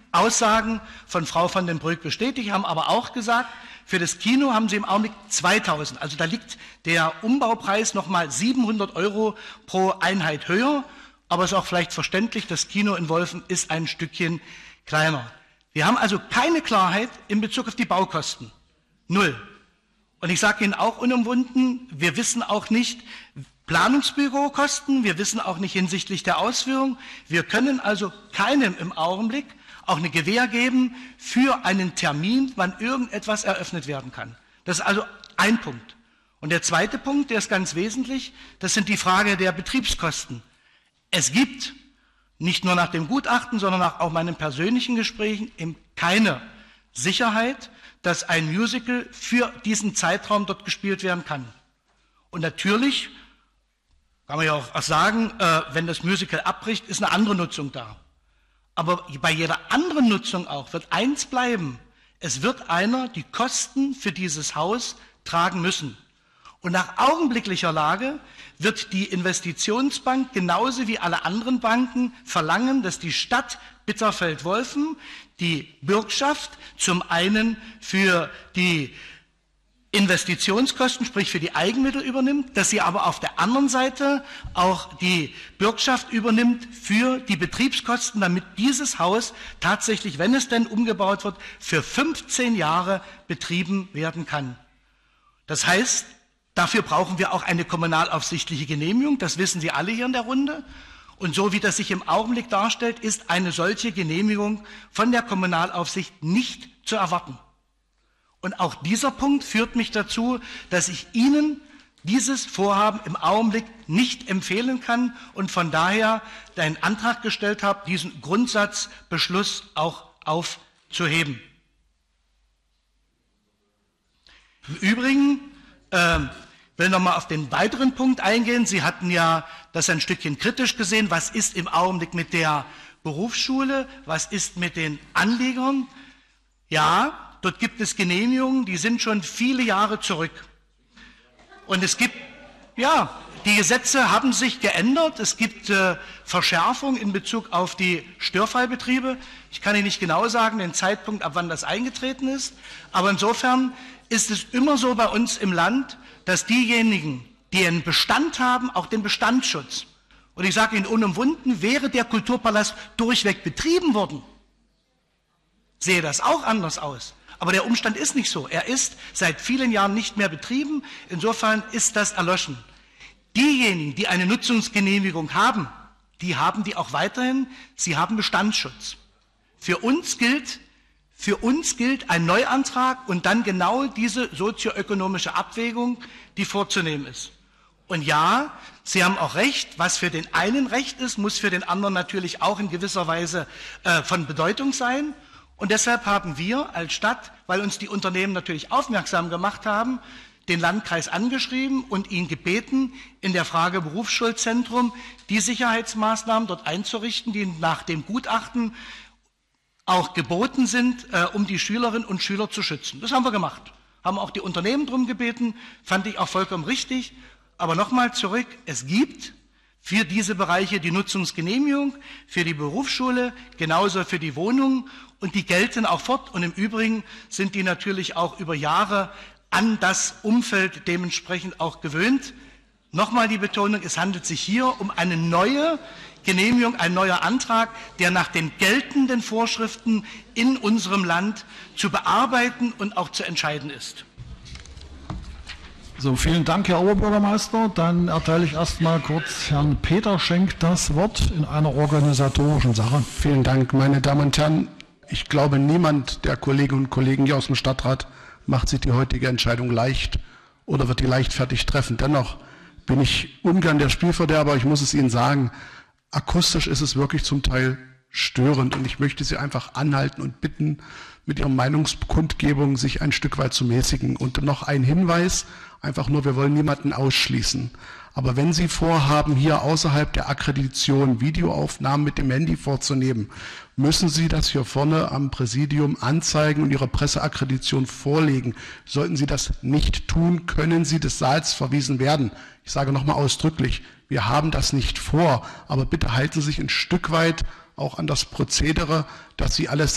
Aussagen von Frau van den Broek bestätigt, haben aber auch gesagt, für das Kino haben sie im Augenblick 2.000. Also da liegt der Umbaupreis nochmal 700 € pro Einheit höher. Aber es ist auch vielleicht verständlich, das Kino in Wolfen ist ein Stückchen kleiner. Wir haben also keine Klarheit in Bezug auf die Baukosten. Null. Und ich sage Ihnen auch unumwunden, wir wissen auch nicht Planungsbürokosten, wir wissen auch nicht hinsichtlich der Ausführung. Wir können also keinem im Augenblick auch eine Gewähr geben für einen Termin, wann irgendetwas eröffnet werden kann. Das ist also ein Punkt. Und der zweite Punkt, der ist ganz wesentlich, das sind die Frage der Betriebskosten. Es gibt nicht nur nach dem Gutachten, sondern nach auch meinen persönlichen Gesprächen eben keine Sicherheit, dass ein Musical für diesen Zeitraum dort gespielt werden kann. Und natürlich kann man ja auch sagen, wenn das Musical abbricht, ist eine andere Nutzung da. Aber bei jeder anderen Nutzung auch wird eins bleiben. Es wird einer die Kosten für dieses Haus tragen müssen. Und nach augenblicklicher Lage wird die Investitionsbank genauso wie alle anderen Banken verlangen, dass die Stadt Bitterfeld-Wolfen die Bürgschaft zum einen für die Investitionskosten, sprich für die Eigenmittel übernimmt, dass sie aber auf der anderen Seite auch die Bürgschaft übernimmt für die Betriebskosten, damit dieses Haus tatsächlich, wenn es denn umgebaut wird, für 15 Jahre betrieben werden kann. Das heißt, dafür brauchen wir auch eine kommunalaufsichtliche Genehmigung, das wissen Sie alle hier in der Runde. Und so wie das sich im Augenblick darstellt, ist eine solche Genehmigung von der Kommunalaufsicht nicht zu erwarten. Und auch dieser Punkt führt mich dazu, dass ich Ihnen dieses Vorhaben im Augenblick nicht empfehlen kann und von daher einen Antrag gestellt habe, diesen Grundsatzbeschluss auch aufzuheben. Im Übrigen will nochmal auf den weiteren Punkt eingehen. Sie hatten ja das ein Stückchen kritisch gesehen. Was ist im Augenblick mit der Berufsschule? Was ist mit den Anliegern? Ja, dort gibt es Genehmigungen, die sind schon viele Jahre zurück. Und es gibt, ja, die Gesetze haben sich geändert. Es gibt Verschärfungen in Bezug auf die Störfallbetriebe. Ich kann Ihnen nicht genau sagen, den Zeitpunkt, ab wann das eingetreten ist. Aber insofern ist es immer so bei uns im Land, dass diejenigen, die einen Bestand haben, auch den Bestandsschutz. Und ich sage Ihnen unumwunden, wäre der Kulturpalast durchweg betrieben worden, sehe das auch anders aus. Aber der Umstand ist nicht so. Er ist seit vielen Jahren nicht mehr betrieben. Insofern ist das erloschen. Diejenigen, die eine Nutzungsgenehmigung haben, die haben die auch weiterhin. Sie haben Bestandsschutz. Für uns gilt ein Neuantrag und dann genau diese sozioökonomische Abwägung, die vorzunehmen ist. Und ja, Sie haben auch recht, was für den einen Recht ist, muss für den anderen natürlich auch in gewisser Weise von Bedeutung sein. Und deshalb haben wir als Stadt, weil uns die Unternehmen natürlich aufmerksam gemacht haben, den Landkreis angeschrieben und ihn gebeten, in der Frage Berufsschulzentrum die Sicherheitsmaßnahmen dort einzurichten, die nach dem Gutachten auch geboten sind, um die Schülerinnen und Schüler zu schützen. Das haben wir gemacht. Haben auch die Unternehmen darum gebeten, fand ich auch vollkommen richtig. Aber nochmal zurück, es gibt für diese Bereiche die Nutzungsgenehmigung, für die Berufsschule, genauso für die Wohnungen und die gelten auch fort. Und im Übrigen sind die natürlich auch über Jahre an das Umfeld dementsprechend auch gewöhnt. Nochmal die Betonung, es handelt sich hier um eine neue Genehmigung, ein neuer Antrag, der nach den geltenden Vorschriften in unserem Land zu bearbeiten und auch zu entscheiden ist. So, vielen Dank, Herr Oberbürgermeister. Dann erteile ich erstmal kurz Herrn Peter Schenk das Wort in einer organisatorischen Sache. Vielen Dank, meine Damen und Herren. Ich glaube, niemand der Kolleginnen und Kollegen hier aus dem Stadtrat macht sich die heutige Entscheidung leicht oder wird die leichtfertig treffen. Dennoch bin ich ungern der Spielverderber, ich muss es Ihnen sagen, akustisch ist es wirklich zum Teil störend und ich möchte Sie einfach anhalten und bitten, mit Ihrer Meinungskundgebung sich ein Stück weit zu mäßigen. Und noch ein Hinweis, einfach nur, wir wollen niemanden ausschließen. Aber wenn Sie vorhaben, hier außerhalb der Akkreditation Videoaufnahmen mit dem Handy vorzunehmen, müssen Sie das hier vorne am Präsidium anzeigen und Ihre Presseakkreditation vorlegen. Sollten Sie das nicht tun, können Sie des Saals verwiesen werden. Ich sage nochmal ausdrücklich, wir haben das nicht vor, aber bitte halten Sie sich ein Stück weit auch an das Prozedere, dass Sie alles